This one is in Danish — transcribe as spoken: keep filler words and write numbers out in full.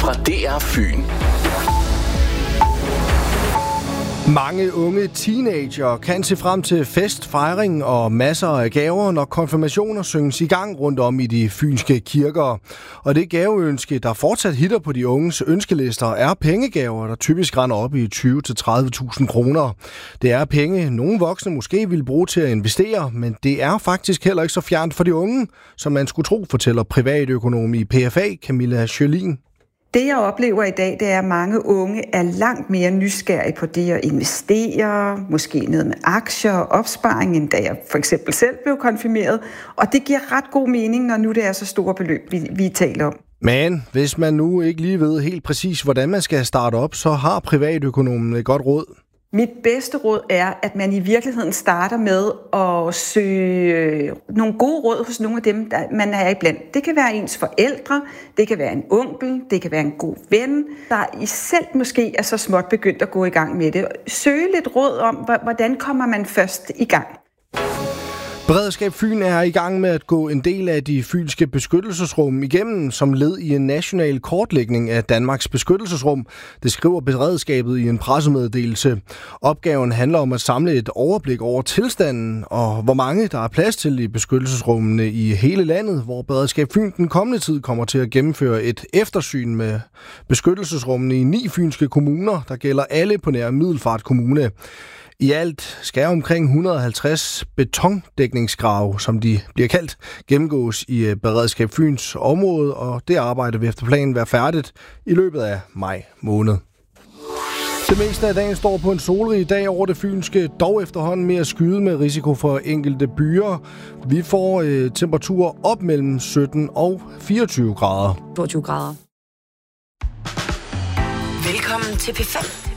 fra D R Fyn. Mange unge teenager kan se frem til fest, fejring og masser af gaver, når konfirmationer synges i gang rundt om i de fynske kirker. Og det gaveønske, der fortsat hitter på de unges ønskelister, er pengegaver, der typisk render op i tyve til tredive tusind kroner. Det er penge, nogle voksne måske vil bruge til at investere, men det er faktisk heller ikke så fjernt for de unge, som man skulle tro, fortæller privatøkonom i P F A, Camilla Sjølin. Det, jeg oplever i dag, det er, at mange unge er langt mere nysgerrige på det at investere, måske noget med aktier og opsparing, end da jeg for eksempel selv blev konfirmeret. Og det giver ret god mening, når nu det er så store beløb, vi, vi taler om. Men hvis man nu ikke lige ved helt præcis, hvordan man skal starte op, så har privatøkonomen et godt råd. Mit bedste råd er, at man i virkeligheden starter med at søge nogle gode råd hos nogle af dem, der man er iblandt. Det kan være ens forældre, det kan være en onkel, det kan være en god ven, der i selv måske er så småt begyndt at gå i gang med det. Søge lidt råd om, hvordan kommer man først i gang. Beredskab Fyn er i gang med at gå en del af de fynske beskyttelsesrum igennem som led i en national kortlægning af Danmarks beskyttelsesrum. Det skriver beredskabet i en pressemeddelelse. Opgaven handler om at samle et overblik over tilstanden og hvor mange der er plads til i beskyttelsesrummene i hele landet, hvor Beredskab Fyn den kommende tid kommer til at gennemføre et eftersyn med beskyttelsesrummene i ni fynske kommuner, der gælder alle på nær Middelfart Kommune. I alt skal omkring et hundrede og halvtreds betondækningsgrave, som de bliver kaldt, gennemgås i Beredskab Fyns område, og det arbejde vil efter planen være færdigt i løbet af maj måned. Det meste af dagen står på en solrig dag over det fynske, dog efterhånden mere skyde med risiko for enkelte byer. Vi får øh, temperaturer op mellem sytten og fireogtyve grader. toogtyve grader. Velkommen til P fem.